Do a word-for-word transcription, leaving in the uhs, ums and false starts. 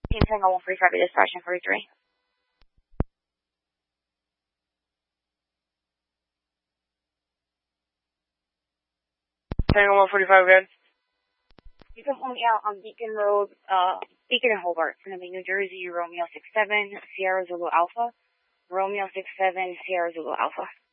Team Tango one forty-five, dispatching forty-three. Tango one forty-five, good. You can pull me out on Beacon Road, uh, Beacon and Hobart. It's going to be New Jersey, Romeo six seven, Sierra Zulu Alpha. Romeo six seven, Sierra Zulu Alpha.